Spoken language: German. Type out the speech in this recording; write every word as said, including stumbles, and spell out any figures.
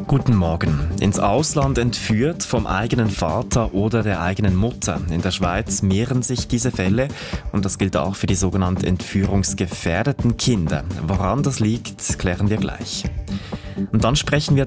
Guten Morgen. Ins Ausland entführt vom eigenen Vater oder der eigenen Mutter. In der Schweiz mehren sich diese Fälle und das gilt auch für die sogenannten entführungsgefährdeten Kinder. Woran das liegt, klären wir gleich. Und dann sprechen wir